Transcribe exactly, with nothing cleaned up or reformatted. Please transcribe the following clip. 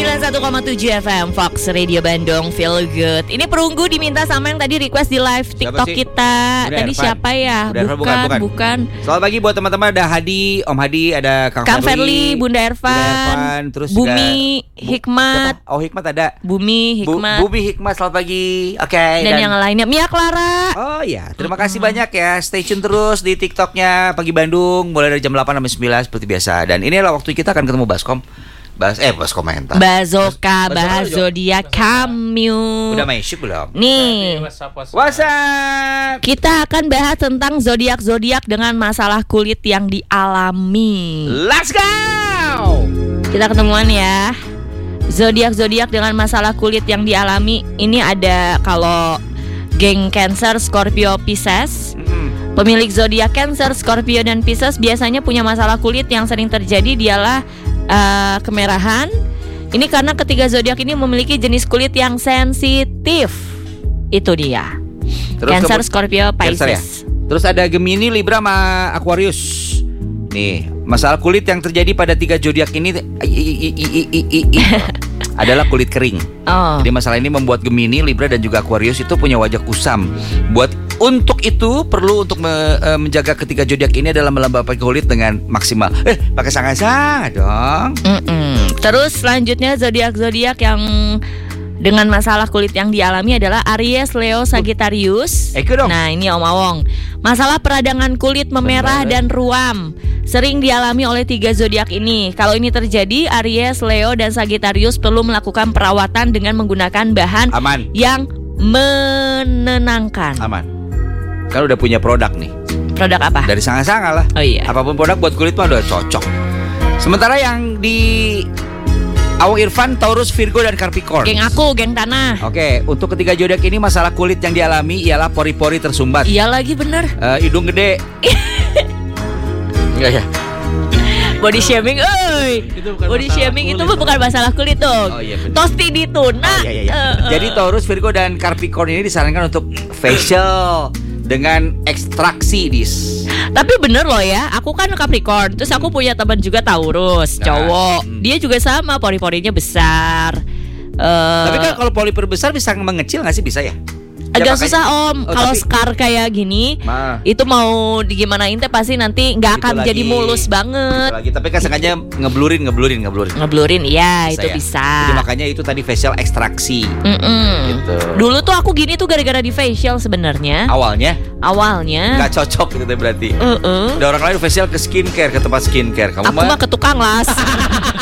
sembilan puluh satu koma tujuh F M Fox Radio Bandung, Feel Good. Ini perunggu diminta sama yang tadi request di live TikTok kita. Bunda Tadi Ervan. siapa ya? Bunda Ervan, Bukan, bukan, bukan. bukan. Selamat pagi buat teman-teman, ada Hadi, Om Hadi, ada Kang, Kang Ferli, Ferli, Bunda Ervan, Bunda Ervan, terus Bumi, juga, Hikmat. Bu, oh Hikmat ada. Bumi, Bu, Hikmat. Bumi Hikmat, selamat pagi. Oke. dan, yang lainnya, Mia Clara. Oh iya, terima kasih banyak ya. Stay tune terus di TikToknya Pagi Bandung, mulai dari jam delapan sampai sembilan seperti biasa. Dan inilah waktu kita akan ketemu Baskom. Bahas eh bahas komentar. Bazoka, Bas- bahas zodiak kamu. Udah main syuk belum? Nih, WhatsApp. kita akan bahas tentang zodiak-zodiak dengan masalah kulit yang dialami. Let's go. Kita ketemuan ya. Zodiak-zodiak dengan masalah kulit yang dialami. Ini ada kalau geng Cancer, Scorpio, Pisces. Mm-mm. Pemilik zodiak Cancer, Scorpio, dan Pisces biasanya punya masalah kulit yang sering terjadi dialah uh, kemerahan. Ini karena ketiga zodiak ini memiliki jenis kulit yang sensitif. Itu dia. Terus Cancer, kebun- Scorpio, Cancer ya? Pisces. Terus ada Gemini, Libra, sama Aquarius. Nih, masalah kulit yang terjadi pada tiga zodiak ini i- i- i- i- i- i- i- adalah kulit kering. Oh. Jadi masalah ini membuat Gemini, Libra, dan juga Aquarius itu punya wajah kusam. Buat untuk itu perlu untuk me- eh, menjaga ketiga zodiak ini adalah melembabkan kulit dengan maksimal. Eh, pakai sangat-sangat dong. Mm-mm. Terus selanjutnya zodiak-zodiak yang dengan masalah kulit yang dialami adalah Aries, Leo, Sagittarius. Eko dong. Nah, ini Om Awong. Masalah peradangan kulit memerah Benar. dan ruam sering dialami oleh tiga zodiak ini. Kalau ini terjadi, Aries, Leo, dan Sagittarius perlu melakukan perawatan dengan menggunakan bahan Aman. yang menenangkan. Aman. Kan udah punya produk nih. Produk apa? Dari sangat-sangat lah. Oh iya. Apapun produk buat kulit mah udah cocok. Sementara yang di Awang Irfan, Taurus, Virgo, dan Capricorn. Geng aku, geng tanah. Oke, untuk ketiga zodiak ini masalah kulit yang dialami ialah pori-pori tersumbat, Iya lagi bener. eh, hidung gede. Iya ya. Body shaming, oi. Itu bukan Body masalah shaming kulit, itu mah bukan masalah kulit dong. Oh, iya, bener. Tosti di tuna. Oh, iya, iya, iya. Eh, eh. Jadi Taurus, Virgo, dan Capricorn ini disarankan untuk facial dengan ekstraksi dis. Tapi bener loh ya, aku kan Capricorn. Terus aku punya teman juga Taurus, Nah, cowok. hmm. Dia juga sama, pori-porinya besar. Eh, Tapi kan kalau pori besar bisa mengecil nggak sih, bisa ya? Ya, agak makanya- susah Om. Oh, Kalau tapi- scar kayak gini, Mah. itu mau digimanain teh pasti nanti nggak Gitu akan lagi. jadi mulus Gitu banget. lagi. Tapi kan sengaja ngeblurin, ngeblurin, ngeblurin. Ngeblurin, iya itu ya? bisa. Jadi makanya itu tadi facial ekstraksi. Mm-mm. Gitu. Dulu tuh aku gini tuh gara-gara di facial sebenarnya. Awalnya Awalnya. nggak cocok gitu berarti. Uh-uh. Ada orang lain facial ke skincare, ke tempat skincare. Kamu Aku mah ke tukang las.